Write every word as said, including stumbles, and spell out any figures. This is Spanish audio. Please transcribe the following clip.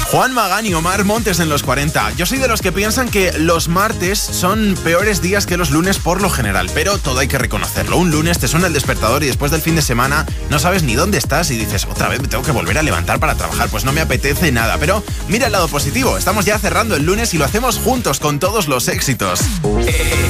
Juan Magán y Omar Montes en los cuarenta. Yo soy de los que piensan que los martes son peores días que los lunes por lo general, pero todo hay que reconocerlo. Un lunes te suena el despertador y después del fin de semana no sabes ni dónde estás y dices, otra vez me tengo que volver a levantar para trabajar, pues no me apetece nada. Pero mira el lado positivo, estamos ya cerrando el lunes y lo hacemos juntos con todos los éxitos.